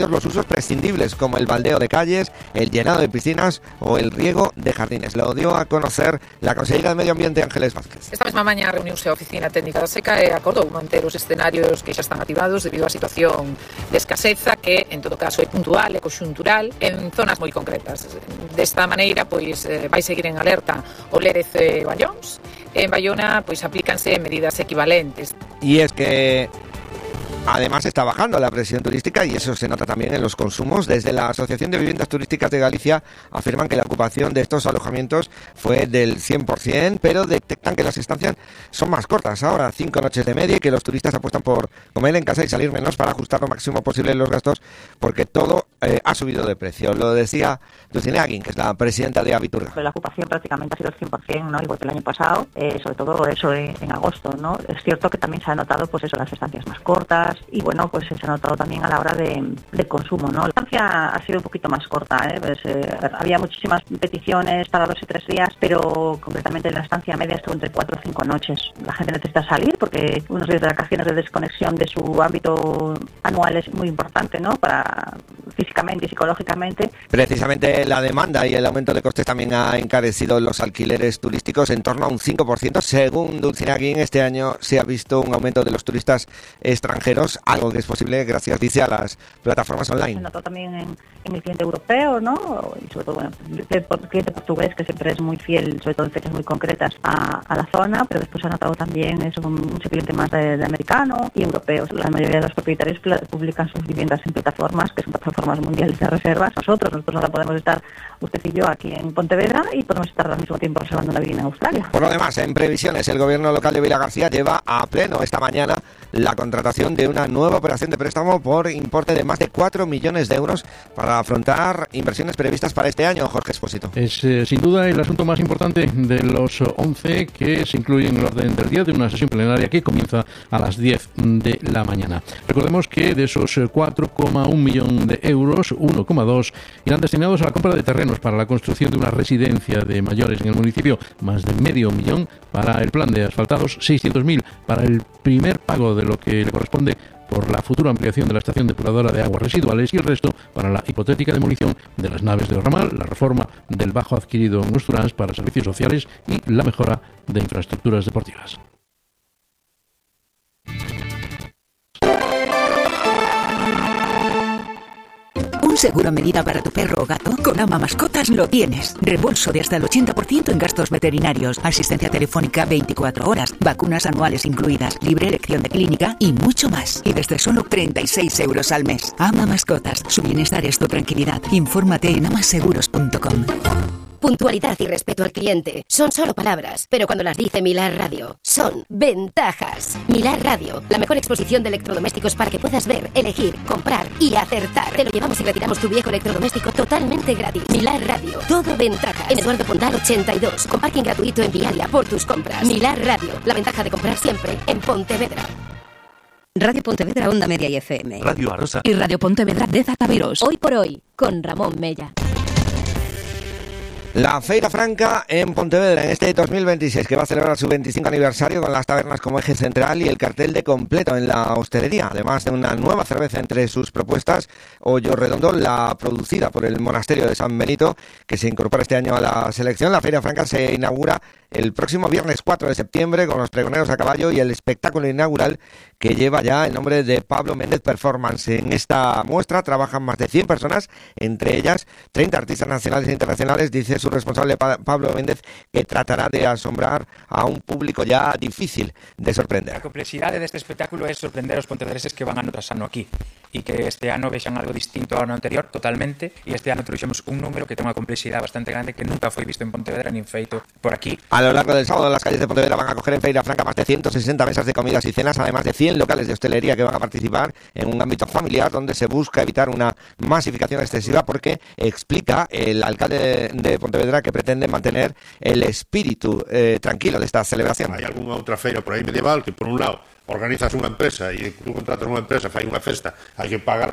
los usos prescindibles como el baldeo de calles, el llenado de piscinas o el riego de jardines. Lo dio a conocer la consellera de Medio Ambiente, Ángeles Vázquez. Esta mesma mañá reuniuse a Oficina Técnica da Seca e acordou manter os escenarios que xa están activados debido á situación de escaseza que, en todo caso, é puntual e conxuntural en zonas moi concretas. Desta maneira, pois, vai seguir en alerta o Lérez e Ballóns. En Bayona, pois, aplícanse medidas equivalentes. Y es que además está bajando la presión turística y eso se nota también en los consumos. Desde la Asociación de Viviendas Turísticas de Galicia afirman que la ocupación de estos alojamientos fue del 100%, pero detectan que las estancias son más cortas ahora, 5 noches de media, y que los turistas apuestan por comer en casa y salir menos para ajustar lo máximo posible los gastos, porque todo ha subido de precio. Lo decía Dulcinea Aguín, que es la presidenta de Abiturga. La ocupación prácticamente ha sido el 100%, ¿no? Igual que el año pasado, sobre todo eso en agosto, ¿no? Es cierto que también se ha notado, pues eso, las estancias más cortas, y bueno, pues se ha notado también a la hora de consumo, ¿no? La estancia ha sido un poquito más corta, pues, había muchísimas peticiones para 2 y 3 días, pero concretamente la estancia media estuvo entre 4 o 5 noches. La gente necesita salir porque unos días de vacaciones de desconexión de su ámbito anual es muy importante, ¿no? Para físicamente y psicológicamente. Precisamente la demanda y el aumento de costes también ha encarecido los alquileres turísticos en torno a un 5%. Según Dulcinea Aguín, este año se ha visto un aumento de los turistas extranjeros, algo que es posible gracias, dice, a las plataformas online. Se notó también en el cliente europeo, ¿no? Y sobre todo, bueno, el cliente portugués, que siempre es muy fiel, sobre todo en fechas muy concretas, a la zona, pero después se ha notado también eso, mucho cliente más de americano y europeos. La mayoría de los propietarios publican sus viviendas en plataformas, que son plataformas mundiales de reservas. Nosotros ahora podemos estar, usted y yo, aquí en Pontevedra, y podemos estar al mismo tiempo reservando una vivienda en Australia. Por lo demás, en previsiones, el gobierno local de Vilagarcía lleva a pleno esta mañana la contratación de una nueva operación de préstamo por importe de más de 4 millones de euros para afrontar inversiones previstas para este año. Jorge Expósito. Es sin duda el asunto más importante de los 11 que se incluyen en el orden del día de una sesión plenaria que comienza a las 10 de la mañana. Recordemos que de esos 4,1 millón de euros, 1,2 irán destinados a la compra de terrenos para la construcción de una residencia de mayores en el municipio, más de medio millón para el plan de asfaltados, 600.000 para el primer pago de lo que le corresponde por la futura ampliación de la estación depuradora de aguas residuales y el resto para la hipotética demolición de las naves de ramal, la reforma del bajo adquirido en Usturans para servicios sociales y la mejora de infraestructuras deportivas. Un seguro a medida para tu perro o gato. Con Ama Mascotas lo tienes. Reembolso de hasta el 80% en gastos veterinarios, asistencia telefónica 24 horas, vacunas anuales incluidas, libre elección de clínica y mucho más. Y desde solo 36 euros al mes. Ama Mascotas. Su bienestar es tu tranquilidad. Infórmate en amaseguros.com. Puntualidad y respeto al cliente son solo palabras, pero cuando las dice Milar Radio, son ventajas. Milar Radio, la mejor exposición de electrodomésticos para que puedas ver, elegir, comprar y acertar. Te lo llevamos y retiramos tu viejo electrodoméstico totalmente gratis. Milar Radio, todo ventajas. En Eduardo Pondal 82, con parking gratuito en Vialia por tus compras. Milar Radio, la ventaja de comprar siempre en Pontevedra. Radio Pontevedra, Onda Media y FM. Radio Arosa. Y Radio Pontevedra de Zataviros. Hoy por hoy, con Ramón Mella. La Feira Franca en Pontevedra en este 2026, que va a celebrar su 25 aniversario con las tabernas como eje central y el cartel de completo en la hostelería, además de una nueva cerveza entre sus propuestas, Hoyo Redondo, la producida por el Monasterio de San Benito, que se incorpora este año a la selección. La Feira Franca se inaugura el próximo viernes 4 de septiembre con los pregoneros a caballo y el espectáculo inaugural que lleva ya el nombre de Pablo Méndez Performance. En esta muestra trabajan más de 100 personas, entre ellas 30 artistas nacionales e internacionales, dice su responsable Pablo Méndez, que tratará de asombrar a un público ya difícil de sorprender. A complexidade deste espectáculo é sorprender os pontevedreses que van ano tras ano aquí e que este ano vexan algo distinto ao ano anterior totalmente, e este ano trouxemos un número que ten unha complexidade bastante grande que nunca foi visto en Pontevedra nin feito por aquí. A lo largo del sábado las calles de Pontevedra van a acoger en Feira Franca más de 160 mesas de comidas y cenas, además de 100 locales de hostelería que van a participar en un ámbito familiar donde se busca evitar una masificación excesiva, porque explica el alcalde de Pontevedra que pretende mantener el espíritu tranquilo de esta celebración. Hai algunha outra feira por aí medieval que, por un lado, organizas unha empresa e tú contratas unha empresa, fai unha festa, hai que pagar